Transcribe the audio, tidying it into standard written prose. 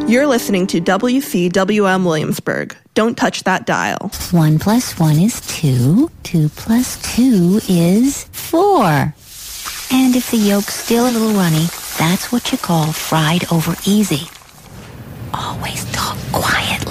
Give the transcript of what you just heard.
You're listening to WCWM Williamsburg. Don't touch that dial. 1 + 1 is 2. 2 + 2 is 4. And if the yolk's still a little runny, that's what you call fried over easy. Always talk quietly.